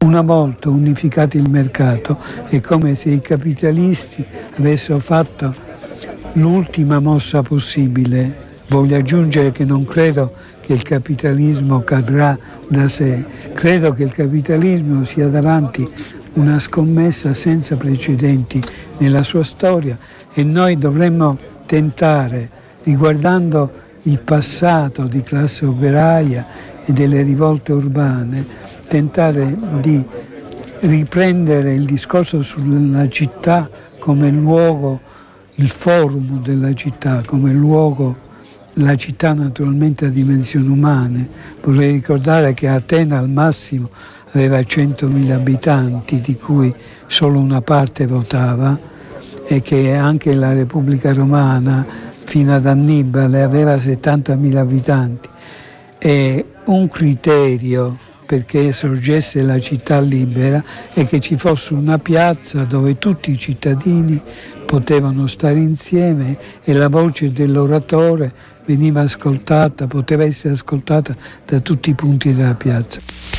Una volta unificato il mercato è come se i capitalisti avessero fatto l'ultima mossa possibile. Voglio aggiungere che non credo che il capitalismo cadrà da sé, credo che il capitalismo sia davanti una scommessa senza precedenti nella sua storia e noi dovremmo tentare, riguardando il passato di classe operaia e delle rivolte urbane, tentare di riprendere il discorso sulla città come luogo, il forum della città, come luogo, la città naturalmente a dimensioni umane. Vorrei ricordare che Atene al massimo aveva 100.000 abitanti, di cui solo una parte votava, e che anche la Repubblica Romana fino ad Annibale aveva 70.000 abitanti. E un criterio perché sorgesse la città libera è che ci fosse una piazza dove tutti i cittadini potevano stare insieme e la voce dell'oratore veniva ascoltata, poteva essere ascoltata da tutti i punti della piazza.